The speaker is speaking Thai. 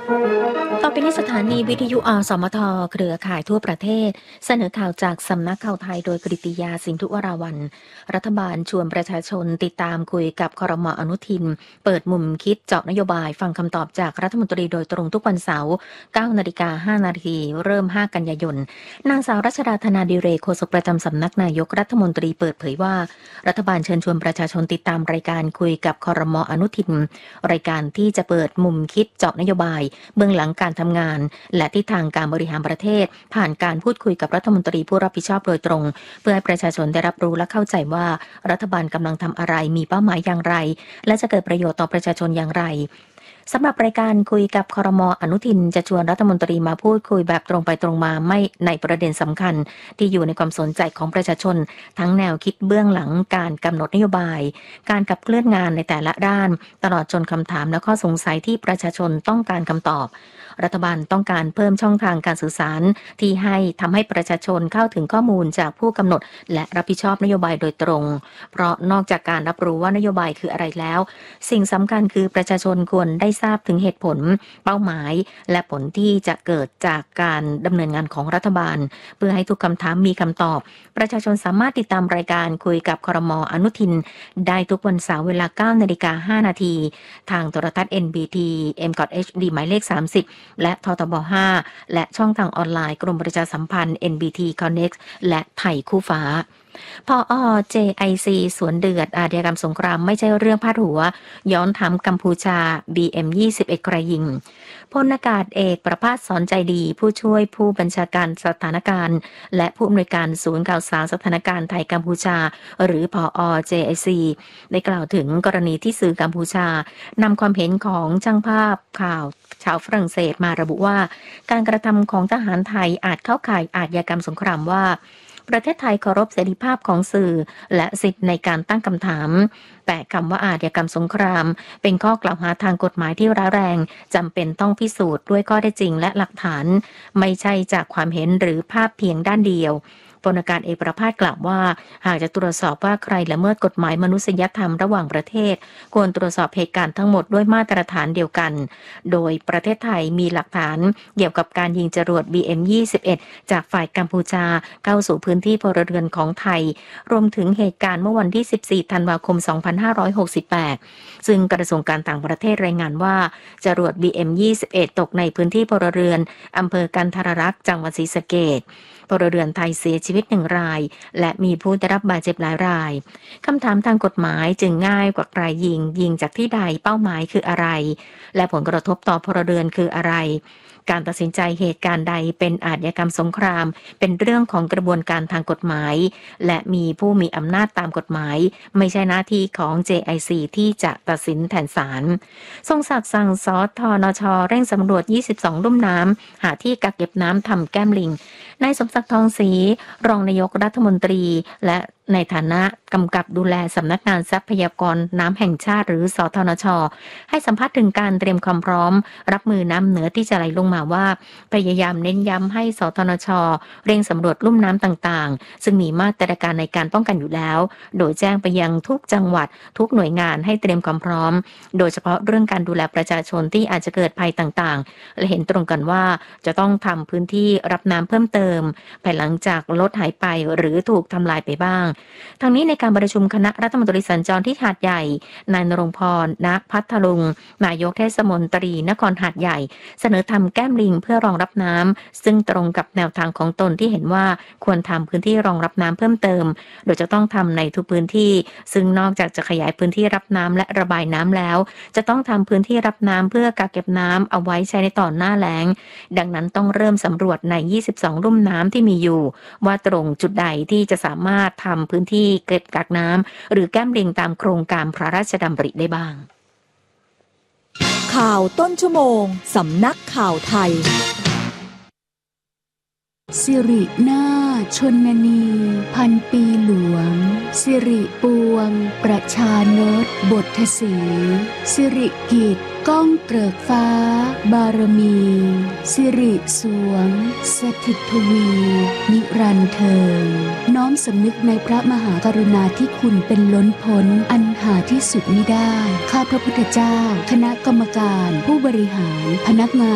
ต่อไปนี้สถานีวิทยุอสมทเครือข่ายทั่วประเทศเสนอข่าวจากสำนักข่าวไทยโดยกฤติยาสินธุวราวัลย์รัฐบาลชวนประชาชนติดตามคุยกับครม.อนุทินเปิดมุมคิดเจาะนโยบายฟังคำตอบจากรัฐมนตรีโดยตรงทุกวันเสาร์ 9:05 น.เริ่ม 5 กันยายนนางสาวรัชดาธนาดิเรกโฆษกประจำสำนักนายกรัฐมนตรีเปิดเผยว่ารัฐบาลเชิญชวนประชาชนติดตามรายการคุยกับครม.อนุทินรายการที่จะเปิดมุมคิดเจาะนโยบายเบื้องหลังการทำงานและทิศทางการบริหารประเทศผ่านการพูดคุยกับรัฐมนตรีผู้รับผิดชอบโดยตรงเพื่อให้ประชาชนได้รับรู้และเข้าใจว่ารัฐบาลกำลังทำอะไรมีเป้าหมายอย่างไรและจะเกิดประโยชน์ต่อประชาชนอย่างไรสำหรับรายการคุยกับครม.อนุทินจะชวนรัฐมนตรีมาพูดคุยแบบตรงไปตรงมาไม่ในประเด็นสำคัญที่อยู่ในความสนใจของประชาชนทั้งแนวคิดเบื้องหลังการกำหนดนโยบายการขับเคลื่อนงานในแต่ละด้านตลอดจนคำถามและข้อสงสัยที่ประชาชนต้องการคำตอบรัฐบาลต้องการเพิ่มช่องทางการสื่อสารที่ทำให้ประชาชนเข้าถึงข้อมูลจากผู้กำหนดและรับผิดชอบนโยบายโดยตรงเพราะนอกจากการรับรู้ว่านโยบายคืออะไรแล้วสิ่งสำคัญคือประชาชนควรได้ทราบถึงเหตุผลเป้าหมายและผลที่จะเกิดจากการดำเนินงานของรัฐบาลเพื่อให้ทุกคำถามมีคำตอบประชาชนสามารถติดตามรายการคุยกับครม.อนุทินได้ทุกวันเสาร์เวลา 9:05 น.ทางโทรทัศน์ NBT M.HD หมายเลข 30และททบ 5และช่องทางออนไลน์กรมประชาสัมพันธ์ NBT Connect และไทยคู่ฟ้าผอ. JIC สวนเดือดอาชญากรรมสงครามไม่ใช่เรื่องพาดหัวย้อนถามกัมพูชา BM21 กระยิงพลอากาศเอกประภาสสอนใจดีผู้ช่วยผู้บัญชาการสถานการณ์และผู้อำนวยการศูนย์ข่าวสารสถานการณ์ไทยกัมพูชาหรือผอ. JIC ได้กล่าวถึงกรณีที่สื่อกัมพูชานำความเห็นของช่างภาพข่าวชาวฝรั่งเศสมาระบุว่าการกระทำของทหารไทยอาจเข้าข่ายอาชญากรรมสงครามว่าประเทศไทยเคารพเสรีภาพของสื่อและสิทธิในการตั้งคำถามแต่คำว่าอาชญากรรมสงครามเป็นข้อกล่าวหาทางกฎหมายที่ร้ายแรงจำเป็นต้องพิสูจน์ด้วยข้อเท็จจริงและหลักฐานไม่ใช่จากความเห็นหรือภาพเพียงด้านเดียวพลอากาศเอกประภาสกล่าวว่าหากจะตรวจสอบว่าใครละเมิดกฎหมายมนุษยธรรมระหว่างประเทศควรตรวจสอบเหตุการณ์ทั้งหมดด้วยมาตรฐานเดียวกันโดยประเทศไทยมีหลักฐานเกี่ยวกับการยิงจรวด BM21 จากฝ่ายกัมพูชาเข้าสู่พื้นที่พลเรือนของไทยรวมถึงเหตุการณ์เมื่อวันที่ 14 ธันวาคม 2568 ซึ่งกระทรวงการต่างประเทศรายงานว่าจรวด BM21 ตกในพื้นที่พลเรือนอำเภอกันทรลักษณ์จังหวัดศรีสะเกษพลเรือนไทยเสียชีวิต1 รายและมีผู้ได้รับบาดเจ็บหลายรายคำถามทางกฎหมายจึงง่ายกว่าใครยิงจากที่ใดเป้าหมายคืออะไรและผลกระทบต่อพลเรือนคืออะไรการตัดสินใจเหตุการณ์ใดเป็นอาชญากรรมสงครามเป็นเรื่องของกระบวนการทางกฎหมายและมีผู้มีอำนาจตามกฎหมายไม่ใช่หน้าที่ของ JIC ที่จะตัดสินแทนศาลทรงศักดิ์สั่งสทนช.เร่งสำรวจ22ลุ่มน้ำหาที่กักเก็บน้ำทำแก้มลิงนายสมศักดิ์ทองศรีรองนายกรัฐมนตรีและในฐานะกำกับดูแลสำนักงานทรัพยากรน้ำแห่งชาติหรือสทนช.ให้สัมภาษณ์ถึงการเตรียมความพร้อมรับมือน้ำเหนือที่จะไหลลงมาว่าพยายามเน้นย้ำให้สทนช.เร่งสำรวจลุ่มน้ำต่างๆซึ่งมีมาตรการในการป้องกันอยู่แล้วโดยแจ้งไปยังทุกจังหวัดทุกหน่วยงานให้เตรียมความพร้อมโดยเฉพาะเรื่องการดูแลประชาชนที่อาจจะเกิดภัยต่างๆและเห็นตรงกันว่าจะต้องทำพื้นที่รับน้ำเพิ่มเติมภายหลังจากลดหายไปหรือถูกทำลายไปบ้างทางนี้ในการประชุมคณะรัฐมนตรีสัญจรที่หาดใหญ่นายณรงค์พร ณ พัทลุงนายกเทศมนตรีนครหาดใหญ่เสนอทำแก้มลิงเพื่อรองรับน้ำซึ่งตรงกับแนวทางของตนที่เห็นว่าควรทำพื้นที่รองรับน้ำเพิ่มเติมโดยจะต้องทำในทุกพื้นที่ซึ่งนอกจากจะขยายพื้นที่รับน้ำและระบายน้ำแล้วจะต้องทำพื้นที่รับน้ำเพื่อกักเก็บน้ำเอาไว้ใช้ในตอนหน้าแล้งดังนั้นต้องเริ่มสำรวจใน22ลุ่มน้ำที่มีอยู่ว่าตรงจุดใดที่จะสามารถทำพื้นที่เก็บกักน้ำหรือแก้มลิงตามโครงการพระราชดำริได้บ้างข่าวต้นชั่วโมงสำนักข่าวไทยสิรินาถชนนีพันปีหลวงสิริปวงประชานตบทสีสิริกิจก้องเกริกฟ้าบารมีสิริสวงสถิตทวีนิรันดร์เทิงน้อมสำนึกในพระมหากรุณาธิคุณเป็นล้นพ้นอันหาที่สุดมิได้ข้าพระพุทธเจ้าคณะกรรมการผู้บริหารพนักงาน